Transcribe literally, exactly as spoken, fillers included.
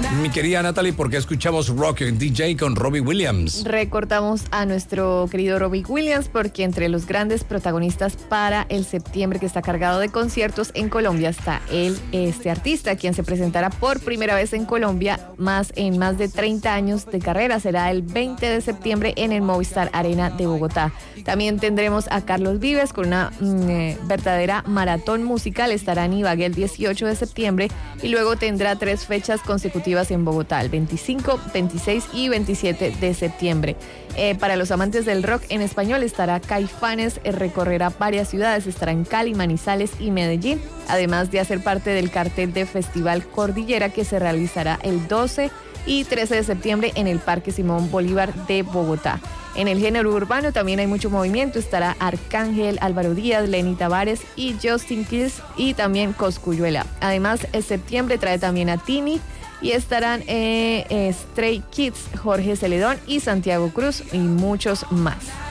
Mi querida Natalie, ¿por qué escuchamos Rock and D J con Robbie Williams? Recortamos a nuestro querido Robbie Williams porque entre los grandes protagonistas para el septiembre que está cargado de conciertos en Colombia está él, este artista, quien se presentará por primera vez en Colombia más en más de treinta años de carrera. Será el veinte de septiembre en el Movistar Arena de Bogotá. También tendremos a Carlos Vives con una mm, eh, verdadera maratón musical. Estará en Ibagué el dieciocho de septiembre y luego tendrá tres fechas consecutivas en Bogotá, el veinticinco, veintiséis y veintisiete de septiembre. Eh, para los amantes del rock en español estará Caifanes, eh, recorrerá varias ciudades, estará en Cali, Manizales y Medellín, además de hacer parte del cartel de Festival Cordillera que se realizará el doce y trece de septiembre en el Parque Simón Bolívar de Bogotá. En el género urbano también hay mucho movimiento, estará Arcángel, Álvaro Díaz, Lenny Tavares y Justin Quiles y también Cosculluela. Además, en septiembre trae también a Tini y estarán eh, eh, Stray Kids, Jorge Celedón y Santiago Cruz y muchos más.